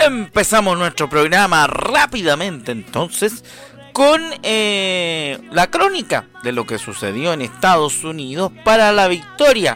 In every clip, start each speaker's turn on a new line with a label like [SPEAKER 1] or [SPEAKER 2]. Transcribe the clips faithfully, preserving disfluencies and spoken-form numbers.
[SPEAKER 1] Empezamos nuestro programa rápidamente entonces con eh, la crónica de lo que sucedió en Estados Unidos para la victoria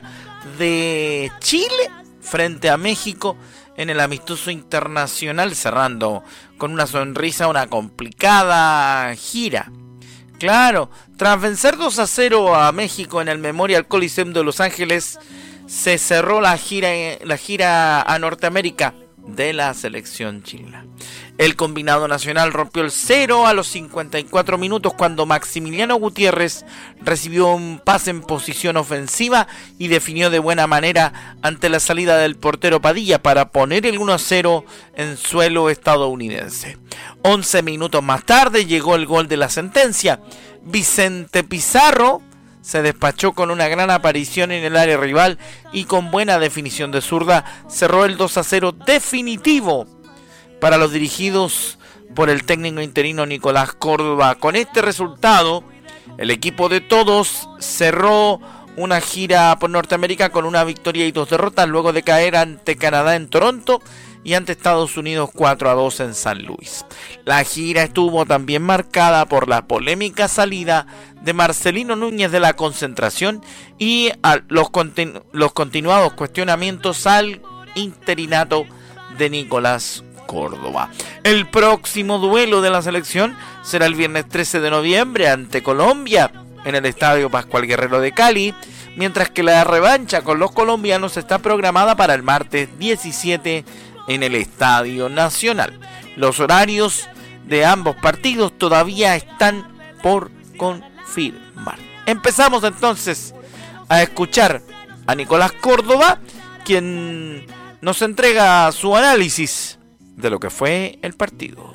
[SPEAKER 1] de Chile frente a México en el amistoso internacional, cerrando con una sonrisa una complicada gira. Claro, tras vencer dos a cero a México en el Memorial Coliseum de Los Ángeles, se cerró la gira, la gira a Norteamérica de la selección chilena. El combinado nacional rompió el cero a los cincuenta y cuatro minutos cuando Maximiliano Gutiérrez recibió un pase en posición ofensiva y definió de buena manera ante la salida del portero Padilla para poner el uno a cero en suelo estadounidense. once minutos más tarde llegó el gol de la sentencia. Vicente Pizarro se despachó con una gran aparición en el área rival y con buena definición de zurda cerró el dos a cero definitivo para los dirigidos por el técnico interino Nicolás Córdoba. Con este resultado, el equipo de todos cerró una gira por Norteamérica con una victoria y dos derrotas luego de caer ante Canadá en Toronto y ante Estados Unidos cuatro a dos en San Luis. La gira estuvo también marcada por la polémica salida de Marcelino Núñez de la concentración y a los, continu- los continuados cuestionamientos al interinato de Nicolás Córdoba. El próximo duelo de la selección será el viernes trece de noviembre ante Colombia en el Estadio Pascual Guerrero de Cali, mientras que la revancha con los colombianos está programada para el martes diecisiete en el Estadio Nacional. Los horarios de ambos partidos todavía están por confirmar. Empezamos entonces a escuchar a Nicolás Córdoba, quien nos entrega su análisis de lo que fue el partido.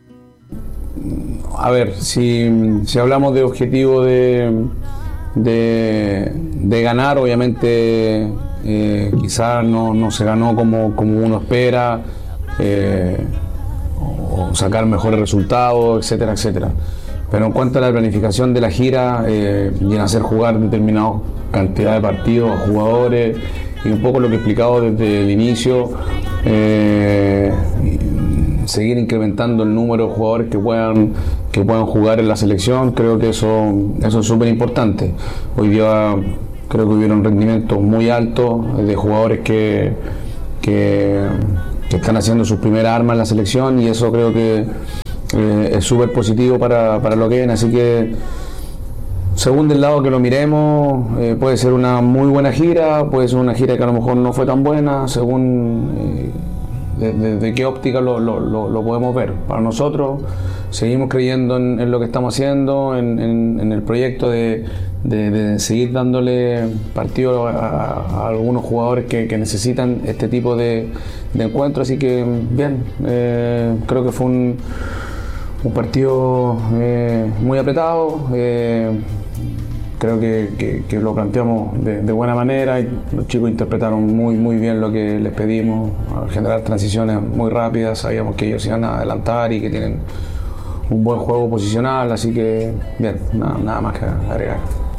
[SPEAKER 2] A ver, si, si hablamos de objetivo de, de, de ganar, obviamente eh, quizás no, no se ganó como, como uno espera, eh, o sacar mejores resultados, etcétera, etcétera. Pero en cuanto a la planificación de la gira eh, y en hacer jugar determinada cantidad de partidos a jugadores, y un poco lo que he explicado desde el inicio, eh, seguir incrementando el número de jugadores que puedan que puedan jugar en la selección, creo que eso, eso es súper importante. Hoy día creo que hubieron rendimientos muy altos de jugadores que, que, que están haciendo sus primeras armas en la selección, y eso creo que eh, es súper positivo para, para lo que viene, así que según del lado que lo miremos, eh, puede ser una muy buena gira, puede ser una gira que a lo mejor no fue tan buena, según eh, de, de, de qué óptica lo, lo, lo, lo podemos ver. Para nosotros, seguimos creyendo en, en lo que estamos haciendo, en, en, en el proyecto de, de, de seguir dándole partido a, a, a algunos jugadores que, que necesitan este tipo de, de encuentros, así que bien, eh, creo que fue un, un partido eh, muy apretado. Eh, Creo que, que, que lo planteamos de, de buena manera y los chicos interpretaron muy muy bien lo que les pedimos, a generar transiciones muy rápidas. Sabíamos que ellos iban a adelantar y que tienen un buen juego posicional, así que bien, nada, nada más que agregar.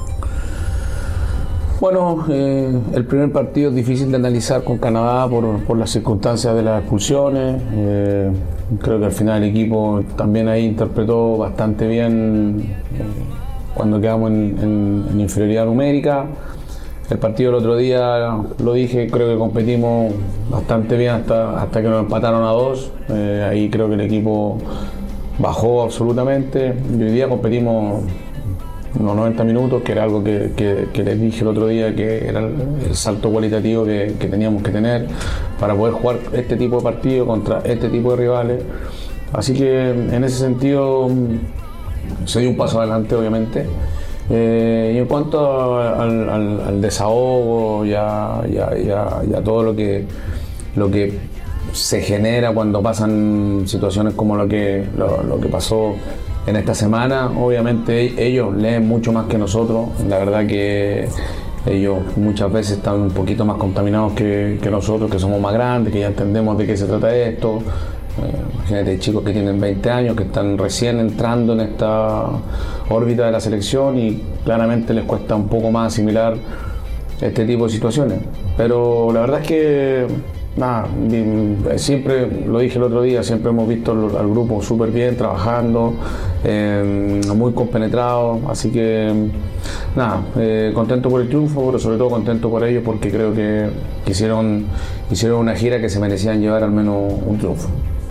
[SPEAKER 2] Bueno, eh, el primer partido es difícil de analizar con Canadá por, por las circunstancias de las expulsiones. Eh, creo que al final el equipo también ahí interpretó bastante bien eh, cuando quedamos en, en, en inferioridad numérica. El partido del otro día, lo dije, creo que competimos bastante bien hasta, hasta que nos empataron a dos. Eh, ahí creo que el equipo bajó absolutamente. Y hoy día competimos unos noventa minutos, que era algo que, que, que les dije el otro día, que era el, el salto cualitativo que, que teníamos que tener para poder jugar este tipo de partido contra este tipo de rivales. Así que en ese sentido se dio un paso adelante, obviamente. Eh, y en cuanto al, al, al desahogo y a, y a, y a, y a todo lo que, lo que se genera cuando pasan situaciones como lo que, lo, lo que pasó en esta semana, obviamente ellos leen mucho más que nosotros. La verdad que ellos muchas veces están un poquito más contaminados que, que nosotros, que somos más grandes, que ya entendemos de qué se trata esto. Eh, imagínate, chicos que tienen veinte años, que están recién entrando en esta órbita de la selección, y claramente les cuesta un poco más asimilar este tipo de situaciones. Pero la verdad es que nada, siempre, lo dije el otro día, siempre hemos visto al grupo súper bien, trabajando, eh, muy compenetrado, así que nada, eh, contento por el triunfo, pero sobre todo contento por ellos porque creo que, que hicieron, hicieron una gira que se merecían llevar al menos un triunfo.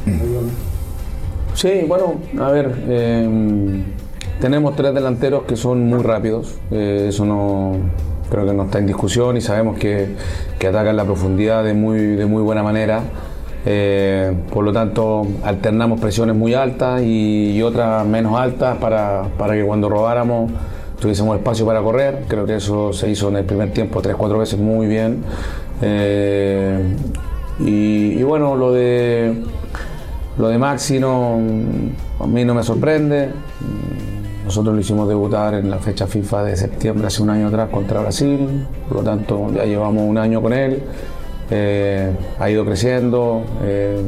[SPEAKER 2] Sí, bueno, a ver, eh, tenemos tres delanteros que son muy rápidos, eh, eso no... creo que no está en discusión y sabemos que, que atacan la profundidad de muy, de muy buena manera. Eh, por lo tanto, alternamos presiones muy altas y, y otras menos altas para, para que cuando robáramos tuviésemos espacio para correr. Creo que eso se hizo en el primer tiempo tres, cuatro veces muy bien. Eh, y, y bueno, lo de, lo de Maxi no, a mí no me sorprende. Nosotros lo hicimos debutar en la fecha FIFA de septiembre hace un año atrás contra Brasil, por lo tanto ya llevamos un año con él, eh, ha ido creciendo eh,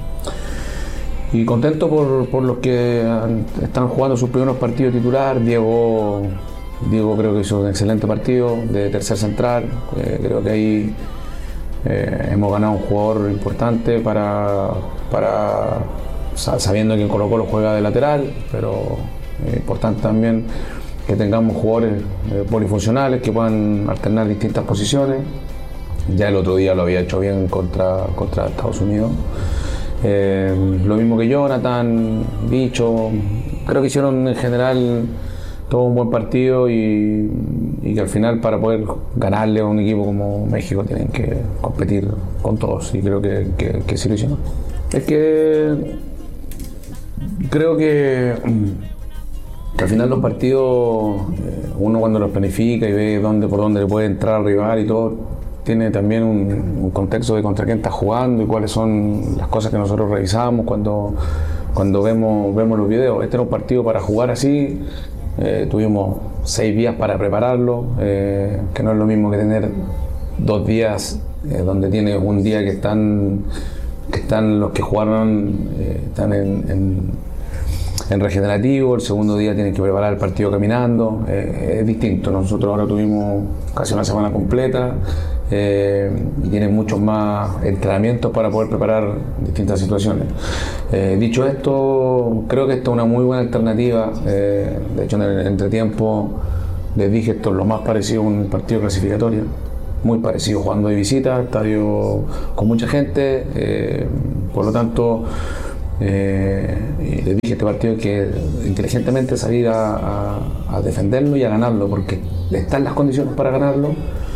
[SPEAKER 2] y contento por, por los que han, están jugando sus primeros partidos titular. Diego, Diego creo que hizo un excelente partido de tercer central, eh, creo que ahí eh, hemos ganado un jugador importante para, para sabiendo que en Colo-Colo juega de lateral, pero es importante también que tengamos jugadores eh, polifuncionales que puedan alternar distintas posiciones. Ya el otro día lo había hecho bien contra, contra Estados Unidos. Eh, lo mismo que Jonathan, Bicho. Creo que hicieron en general todo un buen partido y, y que al final para poder ganarle a un equipo como México tienen que competir con todos y creo que, que, que sí lo hicieron. Es que creo que que al final los partidos, uno cuando los planifica y ve dónde, por dónde le puede entrar al rival y todo, tiene también un, un contexto de contra quién está jugando y cuáles son las cosas que nosotros revisamos cuando, cuando vemos, vemos los videos. Este era un partido para jugar así, eh, tuvimos seis días para prepararlo, eh, que no es lo mismo que tener dos días eh, donde tienes un día que están, que están los que jugaron, eh, están en, en en regenerativo, el segundo día tienen que preparar el partido caminando, eh, es distinto. Nosotros ahora tuvimos casi una semana completa eh, y tienen muchos más entrenamientos para poder preparar distintas situaciones. Eh, dicho esto, creo que esto es una muy buena alternativa. Eh, de hecho, en el entretiempo les dije, esto es lo más parecido a un partido clasificatorio, muy parecido jugando de visita, estadio con mucha gente, eh, por lo tanto Eh, y les dije este partido que inteligentemente salir a, a, a defenderlo y a ganarlo porque están las condiciones para ganarlo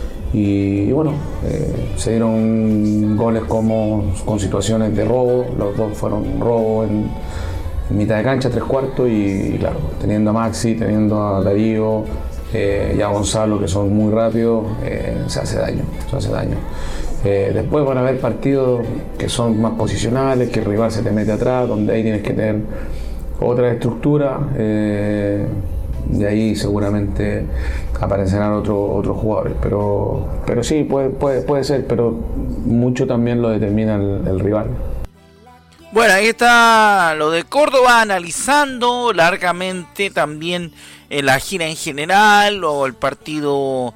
[SPEAKER 2] y, y bueno, eh, se dieron goles como con situaciones de robo, los dos fueron robo en, en mitad de cancha, tres cuartos y, y claro, teniendo a Maxi, teniendo a Darío eh, y a Gonzalo que son muy rápidos, eh, se hace daño, se hace daño. Eh, después van a haber partidos que son más posicionales, que el rival se te mete atrás, donde ahí tienes que tener otra estructura eh, y ahí seguramente aparecerán otros otros jugadores, pero, pero sí, puede, puede, puede ser, pero mucho también lo determina el, el rival.
[SPEAKER 1] Bueno, ahí está lo de Córdoba, analizando largamente también eh, la gira en general o el partido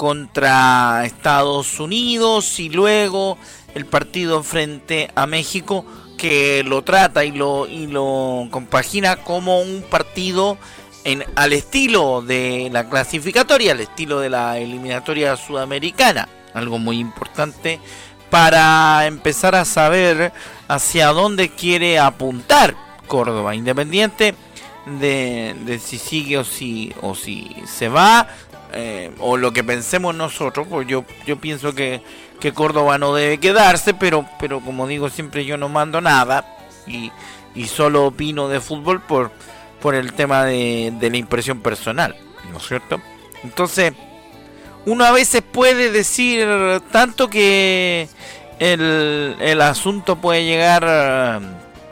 [SPEAKER 1] contra Estados Unidos y luego el partido frente a México, que lo trata y lo y lo compagina como un partido en, al estilo de la clasificatoria, al estilo de la eliminatoria sudamericana, algo muy importante para empezar a saber hacia dónde quiere apuntar Córdoba, independiente de, de si sigue o si o si se va. Eh, o lo que pensemos nosotros, pues yo yo pienso que, que Córdoba no debe quedarse, pero pero como digo siempre, yo no mando nada y, y solo opino de fútbol por por el tema de, de la impresión personal, ¿no es cierto? Entonces uno a veces puede decir tanto que el, el asunto puede llegar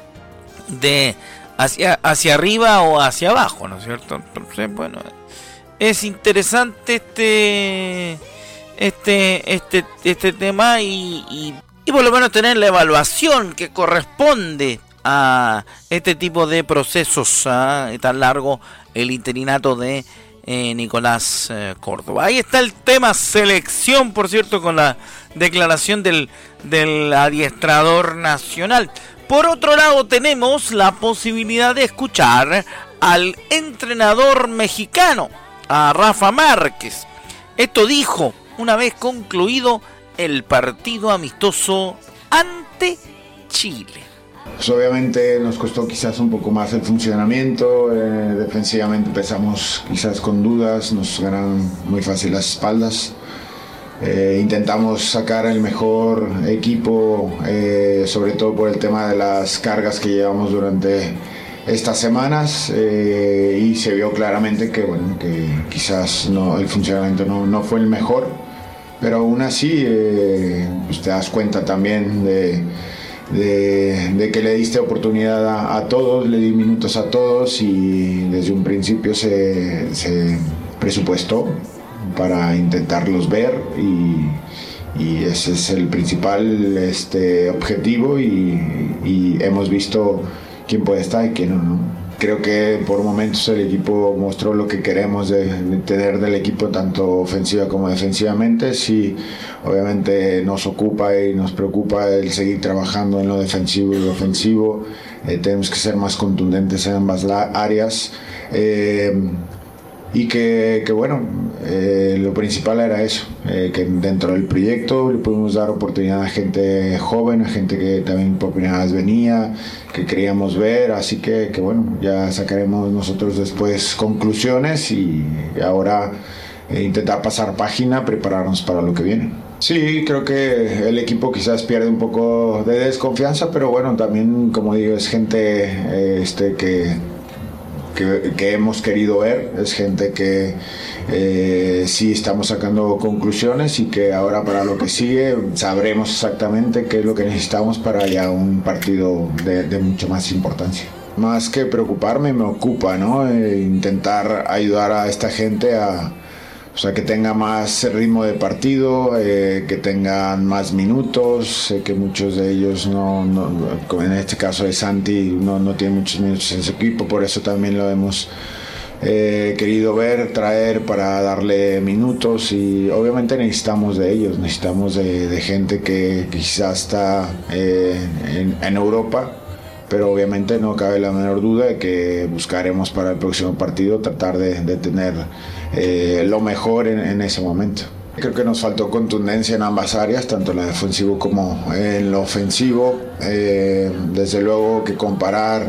[SPEAKER 1] de hacia hacia arriba o hacia abajo, ¿no es cierto? Entonces, bueno, es interesante este este este este tema y, y, y por lo menos tener la evaluación que corresponde a este tipo de procesos, ¿ah? Tan largo el interinato de eh, Nicolás eh, Córdoba. Ahí está el tema selección, por cierto, con la declaración del, del adiestrador nacional. Por otro lado, tenemos la posibilidad de escuchar al entrenador mexicano, a Rafa Márquez. Esto dijo una vez concluido el partido amistoso ante Chile.
[SPEAKER 3] Pues obviamente nos costó quizás un poco más el funcionamiento, eh, defensivamente empezamos quizás con dudas, nos ganaron muy fácil las espaldas. Eh, intentamos sacar el mejor equipo, eh, sobre todo por el tema de las cargas que llevamos durante estas semanas, eh, y se vio claramente que, bueno, que quizás no, el funcionamiento no, no fue el mejor, pero aún así eh, pues te das cuenta también de, de, de que le diste oportunidad a, a todos, le di minutos a todos y desde un principio se, se presupuestó para intentarlos ver y, y ese es el principal este, objetivo y, y hemos visto quién puede estar y quién no, ¿no? Creo que por momentos el equipo mostró lo que queremos de, de tener del equipo tanto ofensiva como defensivamente. Sí, obviamente nos ocupa y nos preocupa el seguir trabajando en lo defensivo y lo ofensivo. Eh, tenemos que ser más contundentes en ambas áreas. Eh, Y que, que bueno, eh, lo principal era eso, eh, que dentro del proyecto le pudimos dar oportunidad a gente joven, a gente que también por primera vez venía, que queríamos ver, así que, que bueno, ya sacaremos nosotros después conclusiones y ahora eh, intentar pasar página, prepararnos para lo que viene. Sí, creo que el equipo quizás pierde un poco de desconfianza, pero bueno, también como digo, es gente eh, este, que... Que, que hemos querido ver, es gente que eh, sí estamos sacando conclusiones y que ahora para lo que sigue sabremos exactamente qué es lo que necesitamos para ya un partido de, de mucho más importancia. Más que preocuparme, me ocupa, ¿no? Eh, intentar ayudar a esta gente a, o sea, que tenga más ritmo de partido, eh, que tengan más minutos. Sé que muchos de ellos, no, no, como en este caso de Santi, no, no tienen muchos minutos en su equipo, por eso también lo hemos eh, querido ver, traer para darle minutos y obviamente necesitamos de ellos, necesitamos de, de gente que quizás está eh, en, en Europa. Pero obviamente no cabe la menor duda de que buscaremos para el próximo partido tratar de, de tener eh, lo mejor en, en ese momento. Creo que nos faltó contundencia en ambas áreas, tanto en lo defensivo como en lo ofensivo. Eh, desde luego que comparar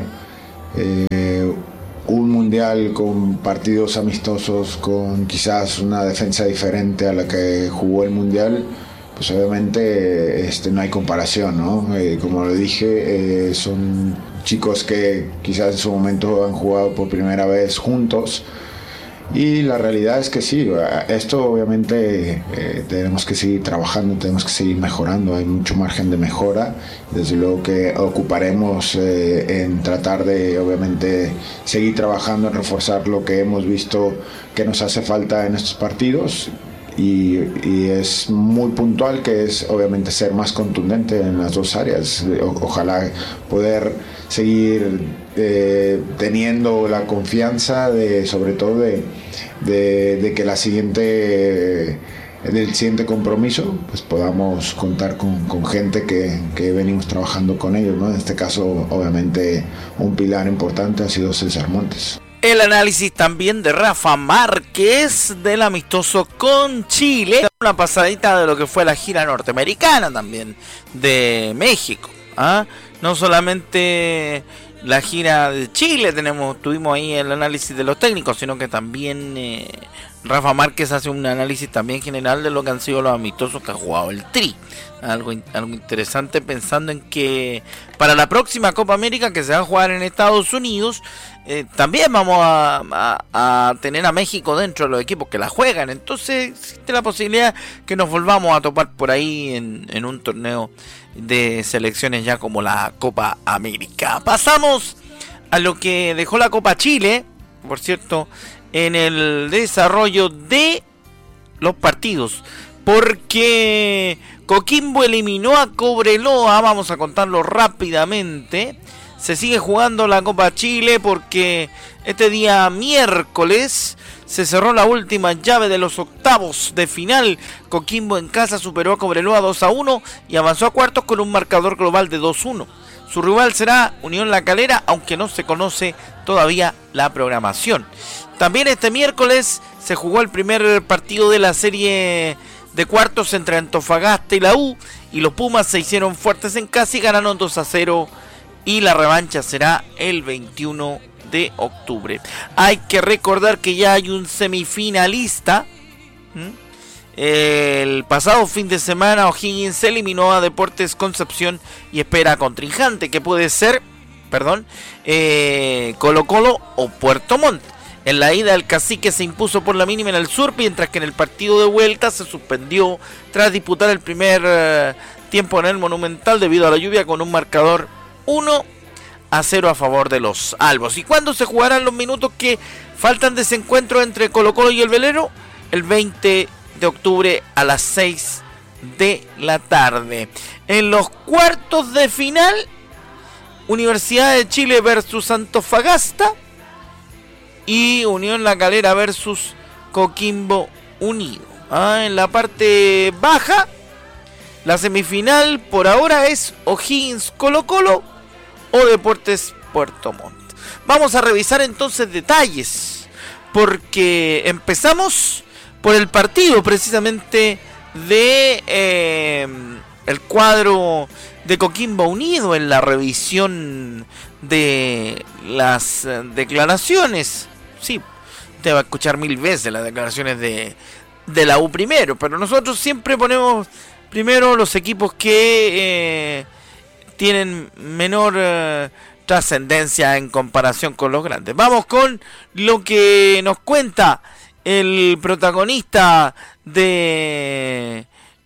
[SPEAKER 3] eh, un mundial con partidos amistosos, con quizás una defensa diferente a la que jugó el mundial, pues obviamente este, no hay comparación, ¿no? Eh, como lo dije, eh, son chicos que quizás en su momento han jugado por primera vez juntos y la realidad es que sí, esto obviamente eh, tenemos que seguir trabajando, tenemos que seguir mejorando, hay mucho margen de mejora, desde luego que ocuparemos eh, en tratar de obviamente seguir trabajando en reforzar lo que hemos visto que nos hace falta en estos partidos. Y, y es muy puntual que es obviamente ser más contundente en las dos áreas. O, ojalá poder seguir eh, teniendo la confianza de, sobre todo de, de, de que la siguiente del siguiente compromiso pues podamos contar con, con gente que, que venimos trabajando con ellos, ¿no? En este caso obviamente un pilar importante ha sido César Montes.
[SPEAKER 1] El análisis también de Rafa Márquez del amistoso con Chile. Una pasadita de lo que fue la gira norteamericana también de México. ¿Ah? No solamente la gira de Chile, tenemos tuvimos ahí el análisis de los técnicos, sino que también eh, Rafa Márquez hace un análisis también general de lo que han sido los amistosos que ha jugado el Tri. Algo, algo interesante pensando en que para la próxima Copa América que se va a jugar en Estados Unidos, eh, también vamos a, a, a tener a México dentro de los equipos que la juegan. Entonces existe la posibilidad que nos volvamos a topar por ahí en, en un torneo de selecciones ya como la Copa América. Pasamos a lo que dejó la Copa Chile, por cierto, en el desarrollo de los partidos, porque Coquimbo eliminó a Cobreloa. Vamos a contarlo rápidamente. Se sigue jugando la Copa Chile porque este día miércoles se cerró la última llave de los octavos de final. Coquimbo en casa superó a Cobreloa dos a uno y avanzó a cuartos con un marcador global de dos uno. Su rival será Unión La Calera, aunque no se conoce todavía la programación. También este miércoles se jugó el primer partido de la serie de cuartos entre Antofagasta y la U, y los Pumas se hicieron fuertes en casa y ganaron dos a cero, y la revancha será el veintiuno de octubre. Hay que recordar que ya hay un semifinalista. ¿Mm? El pasado fin de semana O'Higgins eliminó a Deportes Concepción y espera contrincante, que puede ser, perdón, eh, Colo Colo o Puerto Montt. En la ida el Cacique se impuso por la mínima en el sur, mientras que en el partido de vuelta se suspendió tras disputar el primer eh, tiempo en el Monumental debido a la lluvia, con un marcador uno a cero a favor de los albos. ¿Y cuándo se jugarán los minutos que faltan de ese encuentro entre Colo Colo y el Velero? El veinte de octubre a las seis de la tarde. En los cuartos de final, Universidad de Chile versus Antofagasta y Unión La Calera versus Coquimbo Unido. Ah, en la parte baja, la semifinal por ahora es O'Higgins Colo Colo o Deportes Puerto Montt. Vamos a revisar entonces detalles, porque empezamos por el partido precisamente de eh, el cuadro de Coquimbo Unido en la revisión de las declaraciones. Sí, te va a escuchar mil veces las declaraciones de, de la U primero, pero nosotros siempre ponemos primero los equipos que eh, tienen menor eh, trascendencia en comparación con los grandes. Vamos con lo que nos cuenta el protagonista de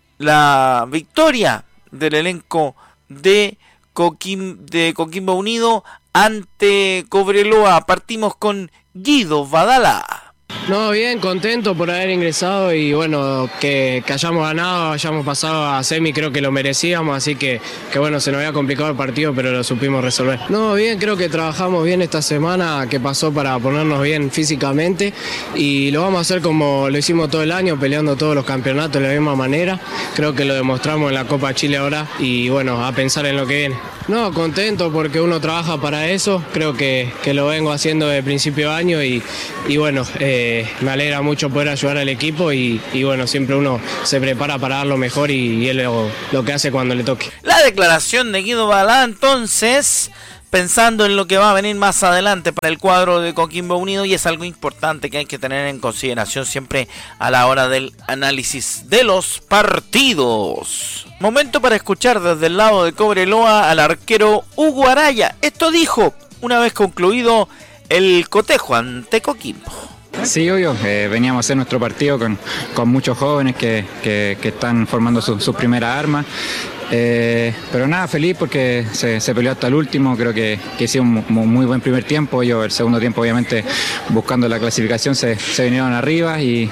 [SPEAKER 1] la victoria del elenco de, Coquim, de Coquimbo Unido ante Cobreloa. Partimos con Guido Badala.
[SPEAKER 4] No, bien, contento por haber ingresado y bueno, que, que hayamos ganado, hayamos pasado a semi, creo que lo merecíamos, así que, que bueno, se nos había complicado el partido, pero lo supimos resolver. No, bien, creo que trabajamos bien esta semana que pasó para ponernos bien físicamente y lo vamos a hacer como lo hicimos todo el año, peleando todos los campeonatos de la misma manera. Creo que lo demostramos en la Copa Chile ahora y bueno, a pensar en lo que viene. No, contento porque uno trabaja para eso, creo que, que lo vengo haciendo desde principio de año y, y bueno, eh, me alegra mucho poder ayudar al equipo y, y bueno, siempre uno se prepara para dar lo mejor y, y él lo, lo que hace cuando le toque.
[SPEAKER 1] La declaración de Guido Badala, entonces, pensando en lo que va a venir más adelante para el cuadro de Coquimbo Unido, y es algo importante que hay que tener en consideración siempre a la hora del análisis de los partidos. Momento para escuchar desde el lado de Cobreloa al arquero Hugo Araya. Esto dijo una vez concluido el cotejo ante Coquimbo.
[SPEAKER 5] Sí, obvio, eh, veníamos a hacer nuestro partido con, con muchos jóvenes que, que, que están formando sus su primeras armas. Eh, pero nada, feliz porque se, se peleó hasta el último. Creo que, que hicieron un muy buen primer tiempo. Ellos el segundo tiempo, obviamente, buscando la clasificación, se, se vinieron arriba y...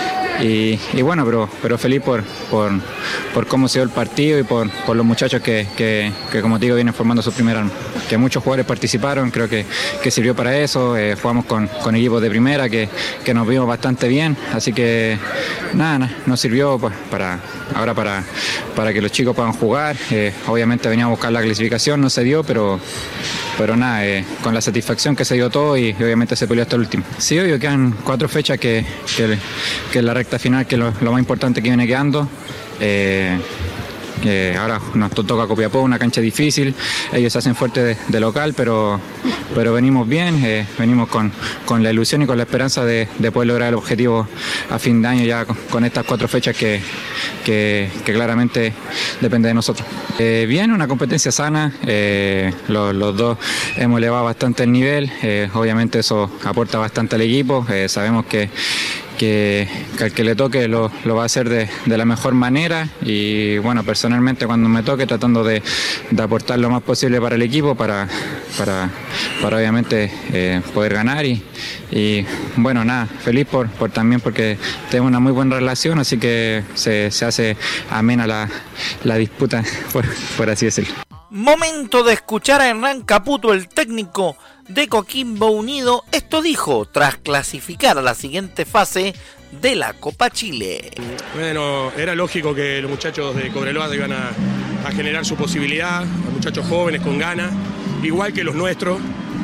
[SPEAKER 5] Y, y bueno, pero, pero feliz por, por, por cómo se dio el partido y por, por los muchachos que, que, que, como te digo, vienen formando su primer arma. Que muchos jugadores participaron, creo que, que sirvió para eso. Eh, jugamos con, con equipos de primera que, que nos vimos bastante bien, así que nada, nada nos sirvió pues, para, ahora para, para que los chicos puedan jugar. Eh, obviamente veníamos a buscar la clasificación, no se dio, pero... Pero nada, eh, con la satisfacción que se dio todo y, y obviamente se peleó hasta el último. Sí, obvio, quedan cuatro fechas que, que, que es la recta final, que es lo, lo más importante que viene quedando. Eh, Eh, ahora nos toca Copiapó, una cancha difícil, ellos se hacen fuertes de, de local, pero, pero venimos bien, eh, venimos con, con la ilusión y con la esperanza de, de poder lograr el objetivo a fin de año ya con, con estas cuatro fechas que, que, que claramente depende de nosotros. Eh, bien, una competencia sana, eh, los, los dos hemos elevado bastante el nivel, eh, obviamente eso aporta bastante al equipo, eh, sabemos que Que, que al que le toque lo, lo va a hacer de, de la mejor manera y bueno, personalmente cuando me toque tratando de, de aportar lo más posible para el equipo para, para, para obviamente eh, poder ganar y, y bueno, nada, feliz por, por también porque tenemos una muy buena relación, así que se, se hace amena la, la disputa, por, por así decirlo.
[SPEAKER 1] Momento de escuchar a Hernán Caputo, el técnico de Coquimbo Unido. Esto dijo tras clasificar a la siguiente fase de la Copa Chile.
[SPEAKER 6] Bueno, era lógico que los muchachos de Cobreloa iban a, a generar su posibilidad, los muchachos jóvenes con ganas, igual que los nuestros.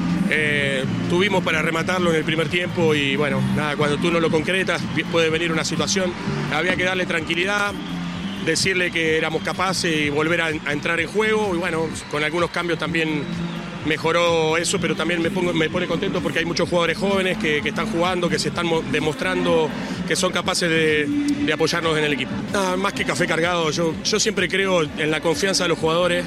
[SPEAKER 6] Eh, tuvimos para rematarlo en el primer tiempo y bueno, nada, cuando tú no lo concretas puede venir una situación, había que darle tranquilidad, decirle que éramos capaces y volver a, a entrar en juego y bueno, con algunos cambios también mejoró eso, pero también me, pongo, me pone contento porque hay muchos jugadores jóvenes que, que están jugando, que se están demostrando que son capaces de, de apoyarnos en el equipo. Nada más que café cargado, yo, yo siempre creo en la confianza de los jugadores,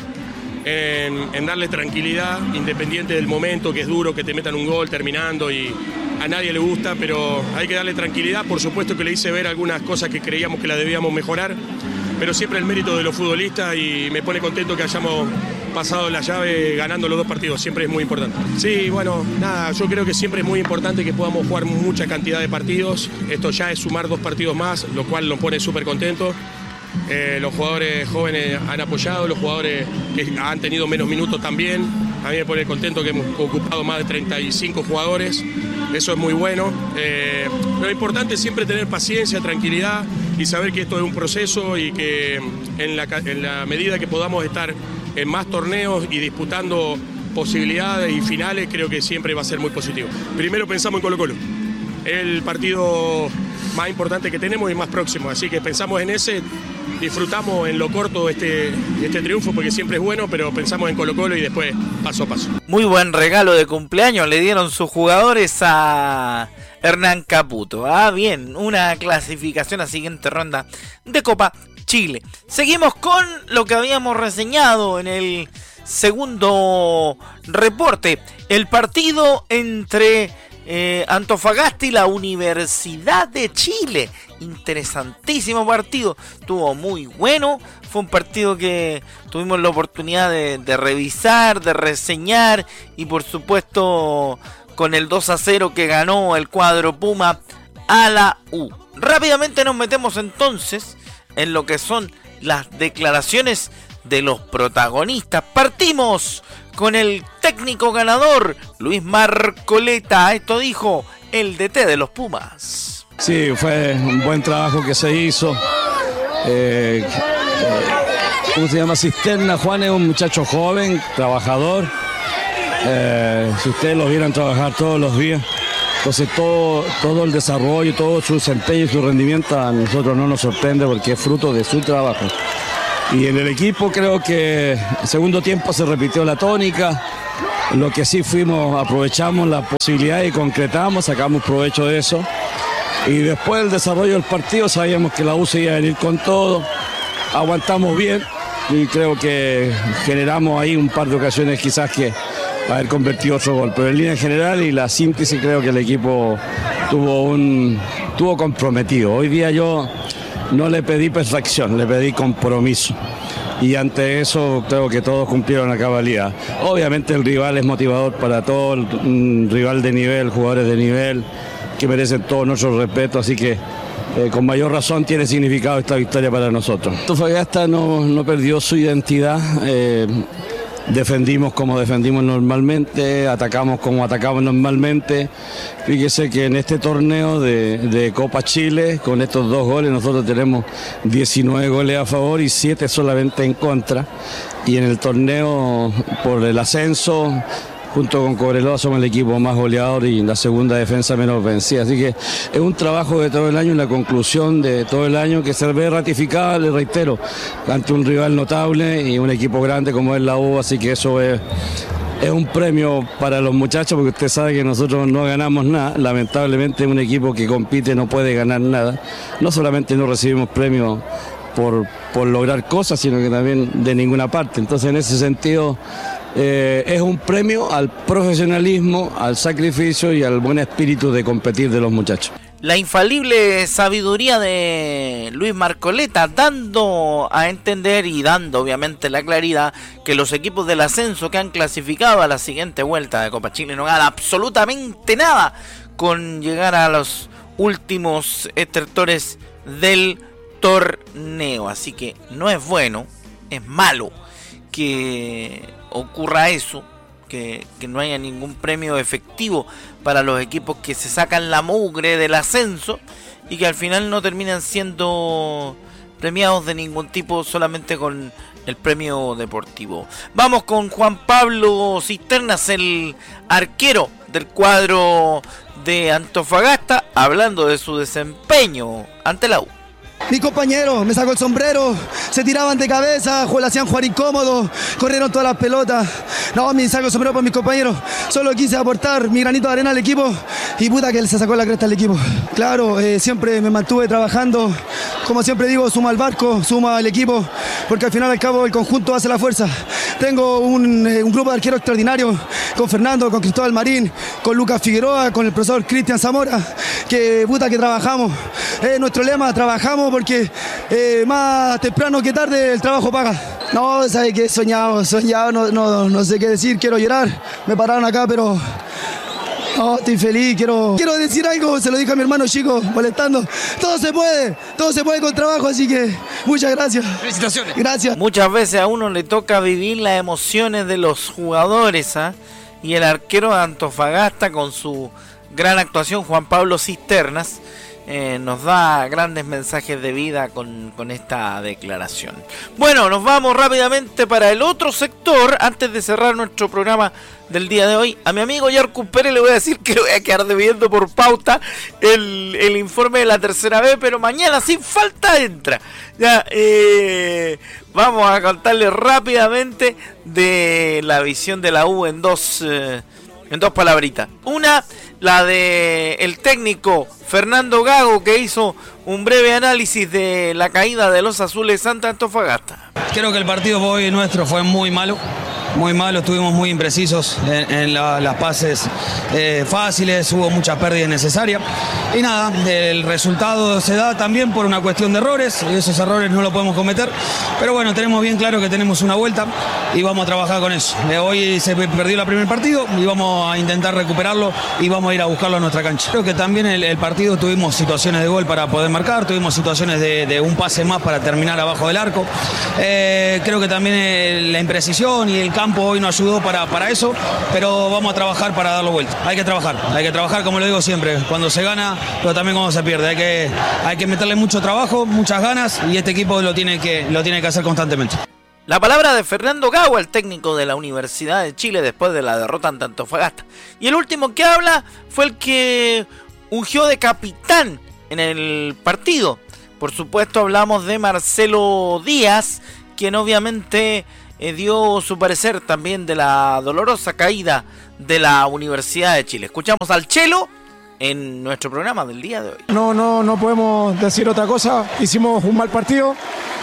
[SPEAKER 6] en, en darle tranquilidad, independiente del momento, que es duro que te metan un gol terminando y a nadie le gusta, pero hay que darle tranquilidad. Por supuesto que le hice ver algunas cosas que creíamos que la debíamos mejorar, pero siempre el mérito de los futbolistas y me pone contento que hayamos pasado la llave ganando los dos partidos, siempre es muy importante. Sí, bueno, nada, yo creo que siempre es muy importante que podamos jugar mucha cantidad de partidos, esto ya es sumar dos partidos más, lo cual nos pone súper contentos. Eh, los jugadores jóvenes han apoyado, los jugadores que han tenido menos minutos también. A mí me pone contento que hemos ocupado más de treinta y cinco jugadores, eso es muy bueno. Eh, lo importante es siempre tener paciencia, tranquilidad y saber que esto es un proceso y que en la, en la medida que podamos estar en más torneos y disputando posibilidades y finales, creo que siempre va a ser muy positivo. Primero pensamos en Colo-Colo, el partido más importante que tenemos y más próximo, así que pensamos en ese, disfrutamos en lo corto este, este triunfo porque siempre es bueno, pero pensamos en Colo-Colo y después paso a paso.
[SPEAKER 1] Muy buen regalo de cumpleaños le dieron sus jugadores a Hernán Caputo. Ah, bien, una clasificación a siguiente ronda de Copa Chile. Seguimos con lo que habíamos reseñado en el segundo reporte, el partido entre Eh, Antofagasta y la Universidad de Chile. Interesantísimo partido, estuvo muy bueno, fue un partido que tuvimos la oportunidad de, de revisar, de reseñar y por supuesto con el dos a cero que ganó el cuadro Puma a la U. Rápidamente nos metemos entonces en lo que son las declaraciones de los protagonistas. Partimos con el técnico ganador, Luis Marcoleta. Esto dijo el D T de los Pumas.
[SPEAKER 7] Sí, fue un buen trabajo que se hizo. Eh, ¿Cómo se llama? Cisterna. Juan es un muchacho joven, trabajador. Eh, si ustedes lo vieran trabajar todos los días, entonces todo, todo el desarrollo, todo su desempeño y su rendimiento a nosotros no nos sorprende porque es fruto de su trabajo. Y en el equipo creo que el segundo tiempo se repitió la tónica, lo que sí fuimos, aprovechamos la posibilidad y concretamos, sacamos provecho de eso. Y después del desarrollo del partido sabíamos que la U se iba a venir con todo, aguantamos bien y creo que generamos ahí un par de ocasiones quizás que haber convertido otro gol. Pero en línea general y la síntesis creo que el equipo tuvo, un, tuvo comprometido. Hoy día yo no le pedí perfección, le pedí compromiso. Y ante eso creo que todos cumplieron a cabalidad. Obviamente el rival es motivador para todos, un rival de nivel, jugadores de nivel, que merecen todo nuestro respeto, así que eh, con mayor razón tiene significado esta victoria para nosotros. Antofagasta no, no perdió su identidad. Eh, Defendimos como defendimos normalmente, atacamos como atacamos normalmente. Fíjese que en este torneo de, de Copa Chile, con estos dos goles, nosotros tenemos diecinueve goles a favor y siete solamente en contra. Y en el torneo por el ascenso, junto con Cobreloa, somos el equipo más goleador y la segunda defensa menos vencida. Así que es un trabajo de todo el año, una conclusión de todo el año que se ve ratificada, le reitero, ante un rival notable y un equipo grande como es la U. Así que eso es, es un premio para los muchachos, porque usted sabe que nosotros no ganamos nada. Lamentablemente un equipo que compite no puede ganar nada. No solamente no recibimos premios por, por lograr cosas, sino que también de ninguna parte. Entonces en ese sentido Eh, es un premio al profesionalismo, al sacrificio y al buen espíritu de competir de los muchachos.
[SPEAKER 1] La infalible sabiduría de Luis Marcoleta, dando a entender y dando obviamente la claridad que los equipos del ascenso que han clasificado a la siguiente vuelta de Copa Chile no ganan absolutamente nada con llegar a los últimos estertores del torneo. Así que no es bueno, es malo que ocurra eso, que, que no haya ningún premio efectivo para los equipos que se sacan la mugre del ascenso y que al final no terminan siendo premiados de ningún tipo, solamente con el premio deportivo. Vamos con Juan Pablo Cisternas, el arquero del cuadro de Antofagasta, hablando de su desempeño ante la U.
[SPEAKER 8] Mi compañero me sacó el sombrero, se tiraban de cabeza, le hacían jugar incómodo, corrieron todas las pelotas. No, me saco el sombrero por mis compañeros. Solo quise aportar mi granito de arena al equipo y puta que él se sacó la cresta al equipo. Claro, eh, siempre me mantuve trabajando. Como siempre digo, suma al barco, suma al equipo, porque al final al cabo el conjunto hace la fuerza. Tengo un, eh, un grupo de arqueros extraordinario, con Fernando, con Cristóbal Marín, con Lucas Figueroa, con el profesor Cristian Zamora, que puta que trabajamos. Es nuestro lema, trabajamos porque eh, más temprano que tarde el trabajo paga. No, ¿sabes qué? Soñado, soñado, no, no, no sé qué decir, quiero llorar. Me pararon acá, pero no, estoy feliz, quiero, quiero decir algo, se lo dije a mi hermano chico, molestando. Todo se puede, todo se puede con trabajo, así que muchas gracias.
[SPEAKER 1] Felicitaciones.
[SPEAKER 8] Gracias.
[SPEAKER 1] Muchas veces a uno le toca vivir las emociones de los jugadores, ¿eh? Y el arquero de Antofagasta, con su gran actuación, Juan Pablo Cisternas, Eh, nos da grandes mensajes de vida con, con esta declaración. Bueno, nos vamos rápidamente para el otro sector. Antes de cerrar nuestro programa del día de hoy, a mi amigo Yarcus Pérez le voy a decir que le voy a quedar debiendo por pauta el, el informe de la tercera B, pero mañana sin falta entra. Ya, eh, vamos a contarle rápidamente de la visión de la U en dos, eh, en dos palabritas. Una, la de el técnico Fernando Gago, que hizo un breve análisis de la caída de los azules Santa Antofagasta.
[SPEAKER 9] Creo que el partido hoy nuestro fue muy malo, muy malo, estuvimos muy imprecisos en, en la, las pases eh, fáciles, hubo muchas pérdidas necesarias y nada, el resultado se da también por una cuestión de errores, y esos errores no lo podemos cometer, pero bueno, tenemos bien claro que tenemos una vuelta y vamos a trabajar con eso. Eh, hoy se perdió el primer partido y vamos a intentar recuperarlo y vamos a ir a buscarlo a nuestra cancha. Creo que también el, el partido tuvimos situaciones de gol para poder marcar, tuvimos situaciones de, de un pase más para terminar abajo del arco. Eh, creo que también el, la imprecisión y el campo hoy nos ayudó para, para eso, pero vamos a trabajar para darlo vuelta. Hay que trabajar, hay que trabajar, como lo digo siempre, cuando se gana, pero también cuando se pierde. Hay que, hay que meterle mucho trabajo, muchas ganas, y este equipo lo tiene que, lo tiene que hacer constantemente.
[SPEAKER 1] La palabra de Fernando Gago, el técnico de la Universidad de Chile después de la derrota ante Antofagasta. Y el último que habla fue el que ungió de capitán en el partido. Por supuesto hablamos de Marcelo Díaz, quien obviamente eh, dio su parecer también de la dolorosa caída de la Universidad de Chile. Escuchamos al Chelo en nuestro programa del día de hoy.
[SPEAKER 10] No, no, no podemos decir otra cosa. Hicimos un mal partido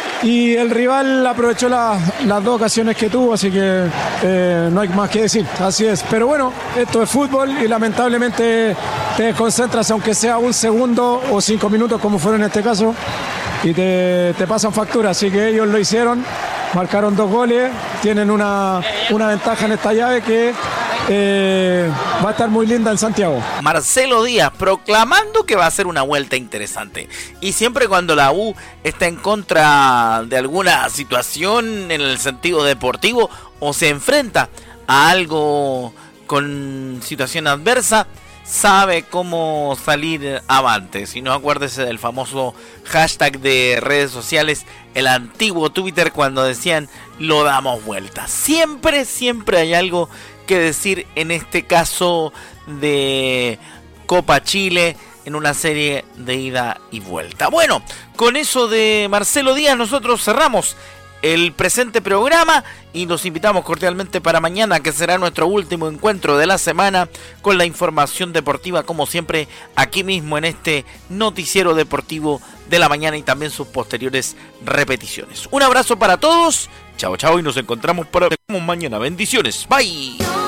[SPEAKER 10] y el rival aprovechó la, las dos ocasiones que tuvo, así que eh, no hay más que decir. Así es. Pero bueno, esto es fútbol y lamentablemente te desconcentras, aunque sea un segundo o cinco minutos, como fueron en este caso, y te, te pasan factura. Así que ellos lo hicieron, marcaron dos goles, tienen una, una ventaja en esta llave que Eh, va a estar muy linda en Santiago.
[SPEAKER 1] Marcelo Díaz proclamando que va a ser una vuelta interesante. Y siempre cuando la U está en contra de alguna situación en el sentido deportivo o se enfrenta a algo con situación adversa, sabe cómo salir avante. Si no, acuérdese del famoso hashtag de redes sociales, el antiguo Twitter, cuando decían lo damos vuelta. Siempre, siempre hay algo que decir en este caso de Copa Chile, en una serie de ida y vuelta. Bueno, con eso de Marcelo Díaz nosotros cerramos el presente programa y los invitamos cordialmente para mañana, que será nuestro último encuentro de la semana, con la información deportiva, como siempre, aquí mismo en este noticiero deportivo de la mañana y también sus posteriores repeticiones. Un abrazo para todos, chao chao, y nos encontramos para mañana. Bendiciones, bye.